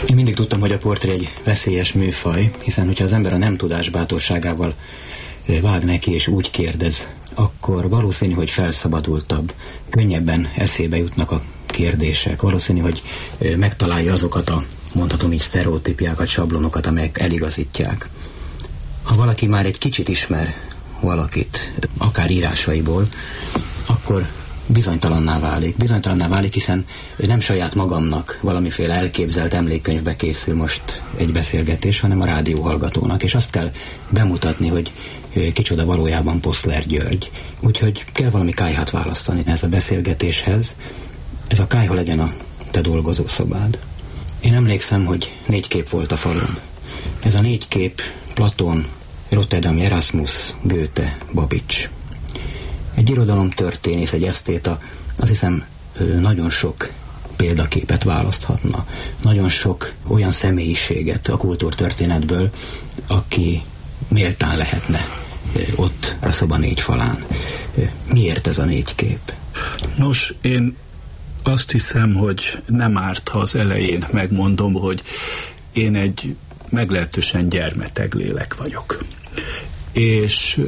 Én mindig tudtam, hogy a portré egy veszélyes műfaj, hiszen hogyha az ember a nem tudás bátorságával vág neki és úgy kérdez, akkor valószínű, hogy felszabadultabb, könnyebben eszébe jutnak a kérdések. Valószínű, hogy megtalálja azokat a, mondhatom így, sztereotípiákat, sablonokat, amelyek eligazítják. Ha valaki már egy kicsit ismer valakit, akár írásaiból, akkor bizonytalanná válik, hiszen nem saját magamnak valamiféle elképzelt emlékkönyvbe készül most egy beszélgetés, hanem a rádióhallgatónak, és azt kell bemutatni, hogy kicsoda valójában Poszler György. Úgyhogy kell valami kályhát választani ez a beszélgetéshez. Ez a kályha legyen a te dolgozószobád. Én emlékszem, hogy 4 kép volt a falon. Ez a 4 kép Platón, Rotterdami Erasmus, Goethe, Babics. Egy irodalomtörténész, egy esztéta, azt hiszem nagyon sok példaképet választhatna. Nagyon sok olyan személyiséget a kultúrtörténetből, aki méltán lehetne ott a szoba 4 falán. Miért ez a 4 kép? Nos, én azt hiszem, hogy nem árt, ha az elején megmondom, hogy én egy meglehetősen gyermeteg lélek vagyok. És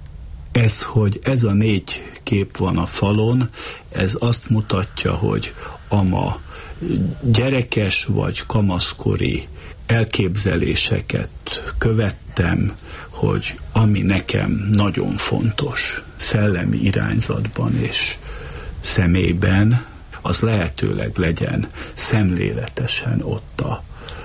hogy ez a 4 kép van a falon, ez azt mutatja, hogy ama gyerekes vagy kamaszkori elképzeléseket követtem, hogy ami nekem nagyon fontos szellemi irányzatban és személyben, az lehetőleg legyen szemléletesen ott a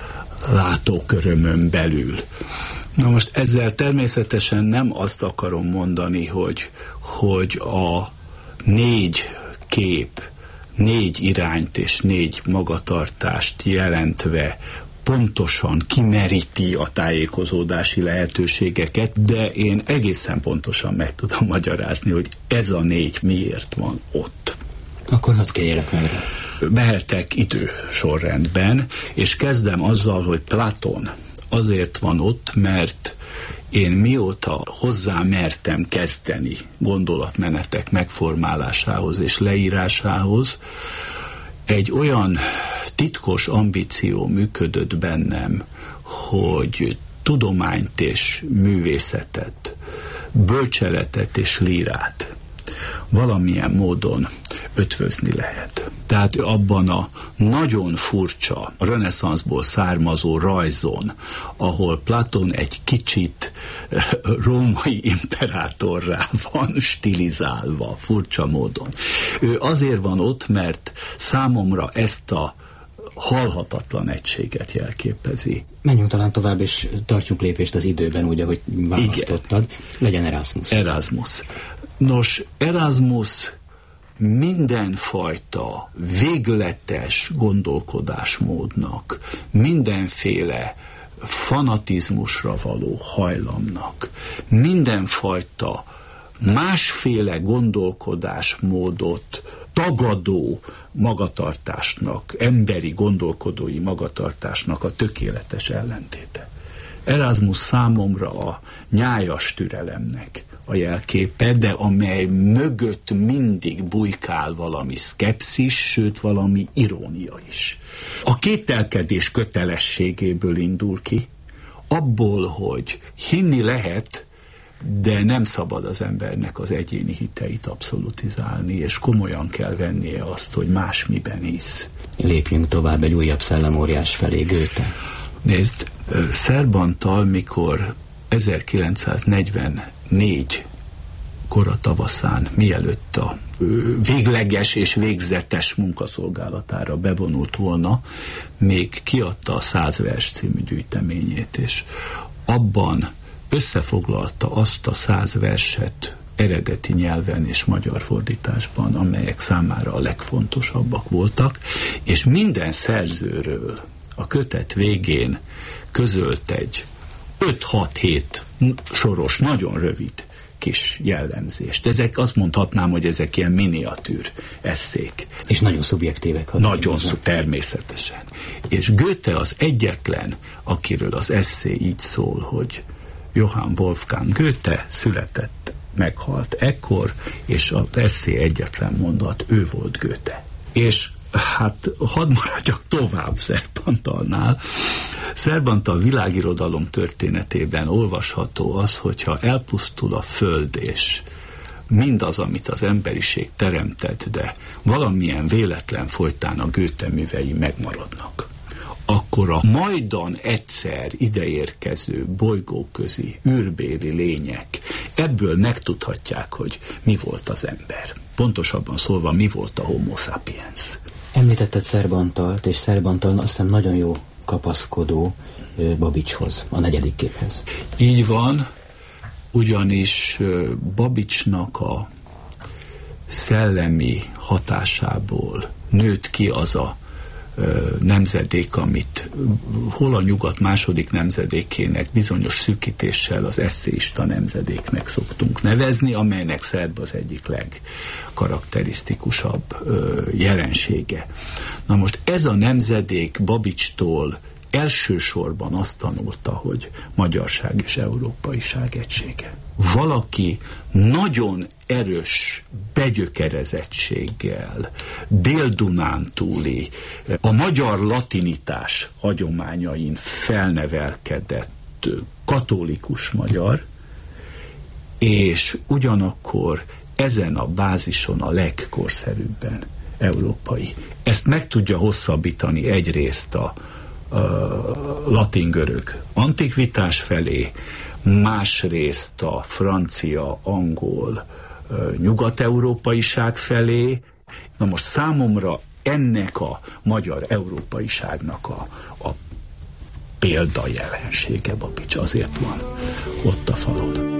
látókörömön belül. Na most ezzel természetesen nem azt akarom mondani, hogy a 4 kép 4 irányt és 4 magatartást jelentve pontosan kimeríti a tájékozódási lehetőségeket, de én egészen pontosan meg tudom magyarázni, hogy ez a 4 miért van ott. Akkor hadd kérjelek meg rá. Mehetek idősorrendben, és kezdem azzal, hogy Platón azért van ott, mert én mióta hozzá mertem kezdeni gondolatmenetek megformálásához és leírásához, egy olyan titkos ambíció működött bennem, hogy tudományt és művészetet, bölcseletet és lírát valamilyen módon ötvözni lehet. Tehát abban a nagyon furcsa, a reneszánszból származó rajzon, ahol Platón egy kicsit római imperátorrá van stilizálva, furcsa módon. Ő azért van ott, mert számomra ezt a halhatatlan egységet jelképezi. Menjünk talán tovább, és tartsunk lépést az időben, úgy, ahogy választottad. Igen. Legyen Erasmus. Erasmus. Nos, Erasmus mindenfajta végletes gondolkodásmódnak, mindenféle fanatizmusra való hajlamnak, mindenfajta másféle gondolkodásmódot tagadó magatartásnak, emberi gondolkodói magatartásnak a tökéletes ellentéte. Erasmus számomra a nyájas türelemnek a jelképe, de amely mögött mindig bujkál valami szkepszis, sőt valami irónia is. A kételkedés kötelességéből indul ki, abból, hogy hinni lehet, de nem szabad az embernek az egyéni hiteit abszolutizálni, és komolyan kell vennie azt, hogy másmiben hisz. Lépjünk tovább egy újabb szellemóriás felé, Goethe. Nézd, Szerbantal, mikor 1944 kora tavaszán, mielőtt a végleges és végzetes munkaszolgálatára bevonult volna, még kiadta a 100 vers című gyűjteményét, és abban összefoglalta azt a 100 verset eredeti nyelven és magyar fordításban, amelyek számára a legfontosabbak voltak, és minden szerzőről a kötet végén közölt egy 5-6-7 soros, nagyon rövid kis jellemzést. Ezek, azt mondhatnám, hogy ezek ilyen miniatűr esszék. És nagyon szubjektívek. Nagyon természetesen. És Goethe az egyetlen, akiről az esszé így szól, hogy Johann Wolfgang Goethe született, meghalt ekkor, és az esszé egyetlen mondat, ő volt Goethe. És Hát hadd maradjak tovább Szerbantalnál. Szerbantal világirodalom történetében olvasható az, hogyha elpusztul a föld és mindaz, amit az emberiség teremtett, de valamilyen véletlen folytán a Goethe művei megmaradnak, akkor a majdan egyszer ideérkező bolygóközi űrbéli lények ebből megtudhatják, hogy mi volt az ember. Pontosabban szólva, mi volt a Homo sapiens. Említetted Szerbantalt, és Szerbantal azt hiszem nagyon jó kapaszkodó Babicshoz, a 4. képhez. Így van, ugyanis Babicsnak a szellemi hatásából nőtt ki az a nemzedék, amit hol a nyugat második nemzedékének bizonyos szűkítéssel az esszéista nemzedéknek szoktunk nevezni, amelynek Szerb az egyik legkarakterisztikusabb jelensége. Na most ez a nemzedék Babicstól elsősorban azt tanulta, hogy magyarság és európaiság egysége. Valaki nagyon erős begyökerezettséggel, Dél-Dunántúli, a magyar latinitás hagyományain felnevelkedett katolikus magyar, és ugyanakkor ezen a bázison a legkorszerűbben európai. Ezt meg tudja hosszabbítani egyrészt a latin-görög antikvitás felé, másrészt a francia, angol, nyugat-európaiság felé. Na most számomra ennek a magyar európaiságnak a példajelensége Babics, azért van ott a falon.